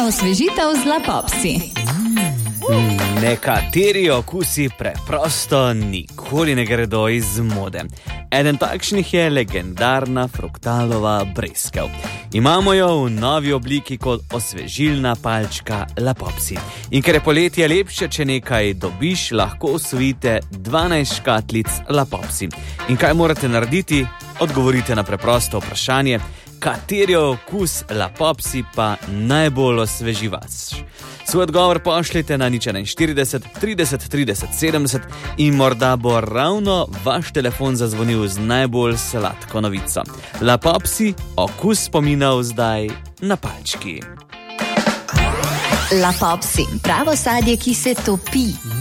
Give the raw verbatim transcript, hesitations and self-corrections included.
Osvežitev z Lapopsi. Nekateri okusi preprosto nikoli ne gredo iz mode. Eden takšnih je legendarna fruktalova breskev. Imamo jo v novi obliki kot osvežilna palčka Lapopsi. In ker je poletje lepše, če nekaj dobiš, lahko osvojite dvanajst škatlic Lapopsi. In kaj morate narediti? Odgovorite na preprosto vprašanje, kateri okus Lapopsi pa najbolj osveži vas. Svoj odgovor pošljite na nič štirideset, trideset, trideset, sedemdeset in morda bo ravno vaš telefon zazvonil z najbolj sladko novico. Lapopsi, okus spominov zdaj na palčki. Lapopsi, pravo sadje, ki se topi.